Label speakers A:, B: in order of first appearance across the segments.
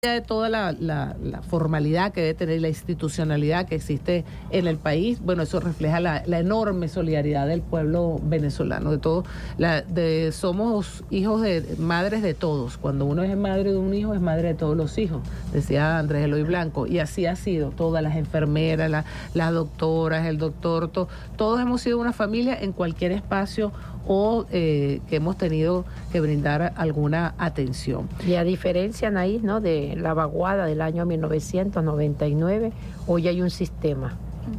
A: de toda la formalidad que debe tener, la institucionalidad que existe en el país, bueno, eso refleja la enorme solidaridad del pueblo venezolano, de todo, somos hijos de madres de todos. Cuando uno es madre de un hijo, es madre de todos los hijos, decía Andrés Eloy Blanco, y así ha sido, todas las enfermeras, las doctoras, el doctor, todos hemos sido una familia en cualquier espacio o que hemos tenido que brindar alguna atención.
B: Y a diferencia, Anaís, ¿no?, de la vaguada del año 1999, hoy hay un sistema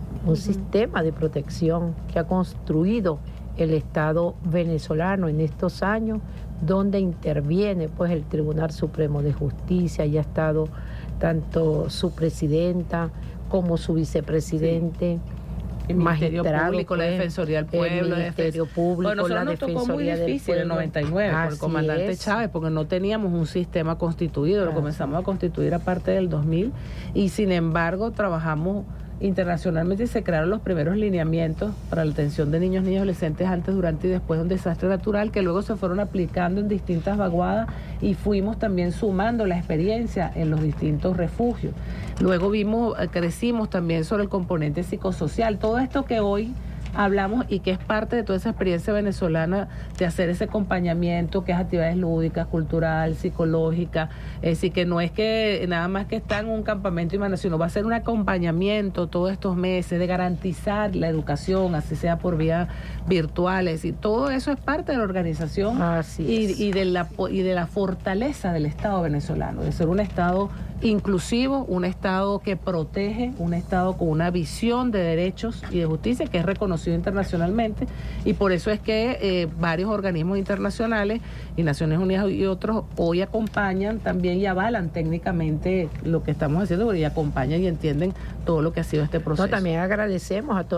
B: de protección que ha construido el Estado venezolano en estos años, donde interviene pues el Tribunal Supremo de Justicia, y ha estado tanto su presidenta como su vicepresidente.
A: Sí. El Ministerio Público, la Defensoría del Pueblo.
B: El Ministerio Público,
A: bueno,
B: la
A: nos tocó muy
B: Defensoría
A: difícil en el 99 por el comandante Chávez, porque no teníamos un sistema constituido, lo comenzamos a constituir a partir del 2000, y sin embargo trabajamos internacionalmente y se crearon los primeros lineamientos para la atención de niños y adolescentes antes, durante y después de un desastre natural, que luego se fueron aplicando en distintas vaguadas y fuimos también sumando la experiencia en los distintos refugios. Luego crecimos también sobre el componente psicosocial, todo esto que hoy hablamos y que es parte de toda esa experiencia venezolana de hacer ese acompañamiento, que es actividades lúdicas, cultural, psicológica, es decir, que no es que nada más que está en un campamento y sino va a ser un acompañamiento todos estos meses de garantizar la educación, así sea por vía virtuales, y todo eso es parte de la organización y de la fortaleza del Estado venezolano, de ser un Estado inclusivo, un Estado que protege, un Estado con una visión de derechos y de justicia que es reconocido internacionalmente, y por eso es que varios organismos internacionales y Naciones Unidas y otros hoy acompañan también y avalan técnicamente lo que estamos haciendo, porque acompañan y entienden todo lo que ha sido este proceso.
B: También agradecemos a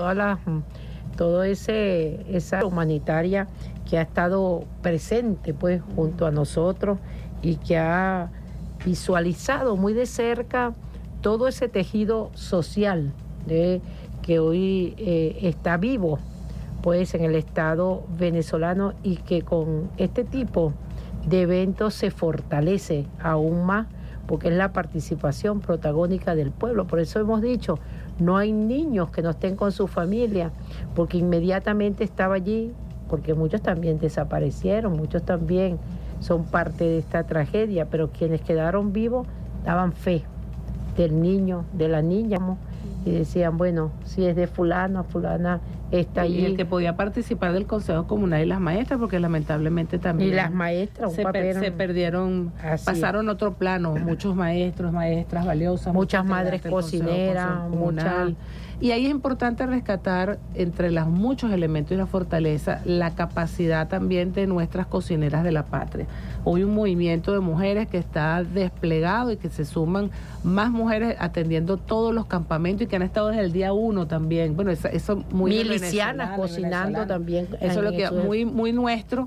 B: esa humanitaria que ha estado presente pues junto a nosotros y que ha visualizado muy de cerca todo ese tejido social que hoy está vivo pues en el Estado venezolano, y que con este tipo de eventos se fortalece aún más, porque es la participación protagónica del pueblo. Por eso hemos dicho, no hay niños que no estén con su familia, porque inmediatamente estaba allí, porque muchos también desaparecieron, muchos también son parte de esta tragedia, pero quienes quedaron vivos daban fe del niño, de la niña, y decían, bueno, si es de fulana está allí.
A: Y el que podía participar del Consejo Comunal y las maestras, porque lamentablemente también...
B: Y las maestras,
A: se perdieron, pasaron a otro plano, muchos maestros, maestras valiosas.
B: Muchas madres cocineras,
A: Y ahí es importante rescatar, entre los muchos elementos y la fortaleza, la capacidad también de nuestras cocineras de la patria. Hoy un movimiento de mujeres que está desplegado y que se suman más mujeres atendiendo todos los campamentos y que han estado desde el día 1 también. Bueno, eso muy
B: milicianas cocinando también.
A: Eso es lo que muy nuestro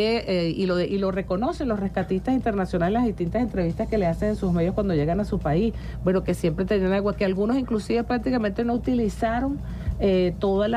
A: y lo reconocen los rescatistas internacionales en las distintas entrevistas que le hacen en sus medios cuando llegan a su país. Bueno, que siempre tenían agua, que algunos inclusive prácticamente no utilizaron todos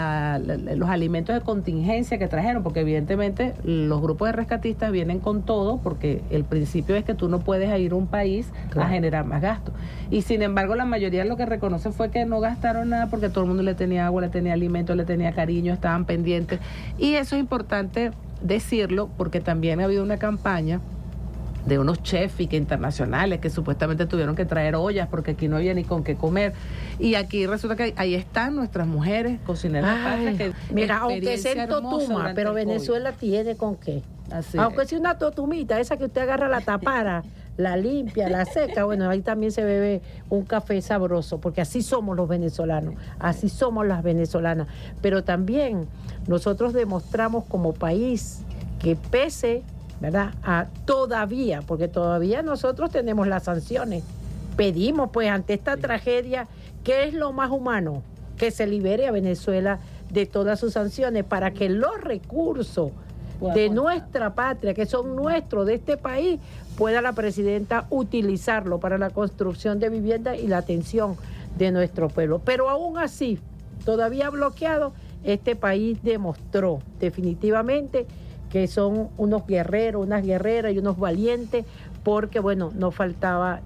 A: los alimentos de contingencia que trajeron, porque evidentemente los grupos de rescatistas vienen con todo, porque el principio es que tú no puedes ir a un país a generar más gastos. Y sin embargo la mayoría lo que reconoce fue que no gastaron nada, porque todo el mundo le tenía agua, le tenía alimentos, le tenía cariño, estaban pendientes. Y eso es importante decirlo, porque también ha habido una campaña de unos chefs internacionales que supuestamente tuvieron que traer ollas porque aquí no había ni con qué comer, y aquí resulta que ahí están nuestras mujeres cocineras que
B: mira, aunque sea en Totuma, pero Venezuela tiene con qué. Aunque sea una totumita, esa que usted agarra la tapara, la limpia, la seca, bueno, ahí también se bebe un café sabroso, porque así somos los venezolanos, así somos las venezolanas. Pero también nosotros demostramos como país que pese, ¿verdad?, porque todavía nosotros tenemos las sanciones, pedimos pues ante esta tragedia, ¿qué es lo más humano? Que se libere a Venezuela de todas sus sanciones, para que los recursos de nuestra patria, que son nuestros, de este país, pueda la presidenta utilizarlo para la construcción de viviendas y la atención de nuestro pueblo. Pero aún así, todavía bloqueado, este país demostró definitivamente que son unos guerreros, unas guerreras y unos valientes, porque bueno, no faltaba